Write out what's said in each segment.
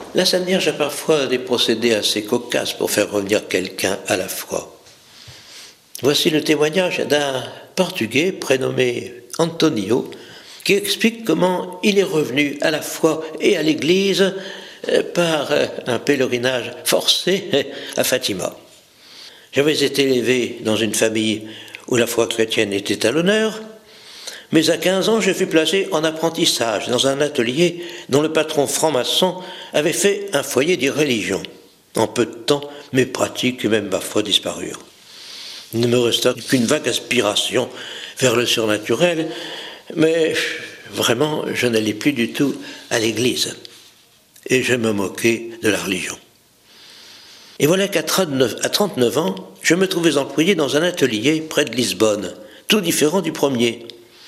La Sainte Vierge a parfois des procédés assez cocasses pour faire revenir quelqu'un à la foi. Voici le témoignage d'un Portugais prénommé Antonio, qui explique comment il est revenu à la foi et à l'Église par un pèlerinage forcé à Fatima. J'avais été élevé dans une famille où la foi chrétienne était à l'honneur, mais à 15 ans, je fus placé en apprentissage dans un atelier dont le patron franc-maçon avait fait un foyer d'irréligion. En peu de temps, mes pratiques et même ma foi disparurent. Il ne me resta qu'une vague aspiration vers le surnaturel, mais vraiment, je n'allais plus du tout à l'église. Et je me moquais de la religion. Et voilà qu'à 39 ans, je me trouvais employé dans un atelier près de Lisbonne, tout différent du premier.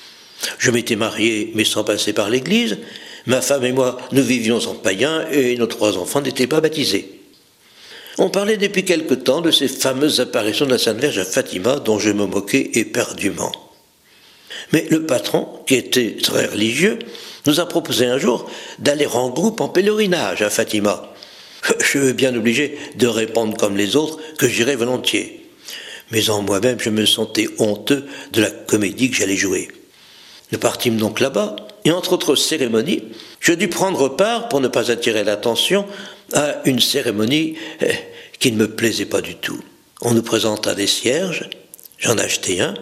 Je m'étais marié, mais sans passer par l'église. Ma femme et moi, nous vivions en païen et nos 3 enfants n'étaient pas baptisés. On parlait depuis quelque temps de ces fameuses apparitions de la Sainte Vierge à Fatima, dont je me moquais éperdument. Mais le patron, qui était très religieux, nous a proposé un jour d'aller en groupe en pèlerinage à Fatima. Je veux bien obligé de répondre comme les autres que j'irais volontiers. Mais en moi-même, je me sentais honteux de la comédie que j'allais jouer. Nous partîmes donc là-bas, et entre autres cérémonies, je dus prendre part, pour ne pas attirer l'attention, à une cérémonie qui ne me plaisait pas du tout. On nous présenta des cierges, j'en achetai un,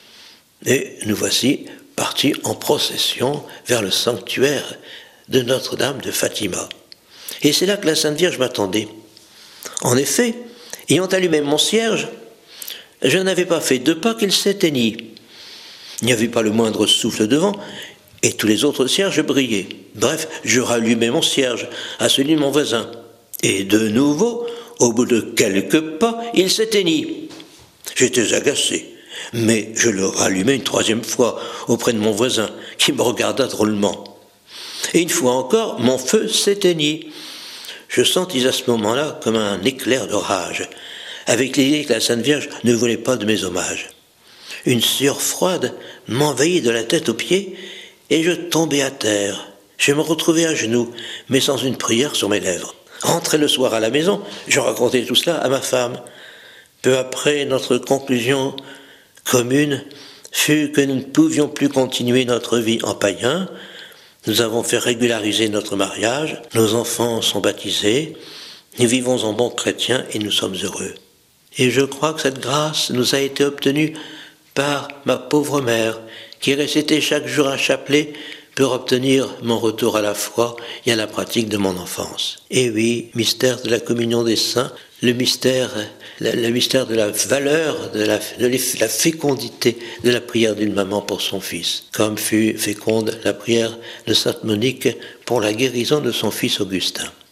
et nous voici partis en procession vers le sanctuaire de Notre-Dame de Fatima. Et c'est là que la Sainte Vierge m'attendait. En effet, ayant allumé mon cierge, je n'avais pas fait 2 pas qu'il s'éteignit. Il n'y avait pas le moindre souffle de vent, et tous les autres cierges brillaient. Bref, je rallumai mon cierge à celui de mon voisin. Et de nouveau, au bout de quelques pas, il s'éteignit. J'étais agacé, mais je le rallumai une 3e fois auprès de mon voisin, qui me regarda drôlement. Et une fois encore, mon feu s'éteignit. Je sentis à ce moment-là comme un éclair d'orage, avec l'idée que la Sainte Vierge ne voulait pas de mes hommages. Une sueur froide m'envahit de la tête aux pieds et je tombai à terre. Je me retrouvai à genoux, mais sans une prière sur mes lèvres. Rentré le soir à la maison, je racontai tout cela à ma femme. Peu après, notre conclusion commune fut que nous ne pouvions plus continuer notre vie en païen. Nous avons fait régulariser notre mariage, nos enfants sont baptisés, nous vivons en bons chrétiens et nous sommes heureux. Et je crois que cette grâce nous a été obtenue par ma pauvre mère, qui récitait chaque jour un chapelet pour obtenir mon retour à la foi et à la pratique de mon enfance. Et oui, mystère de la communion des saints, le mystère de la valeur, de la fécondité de la prière d'une maman pour son fils, comme fut féconde la prière de Sainte Monique pour la guérison de son fils Augustin.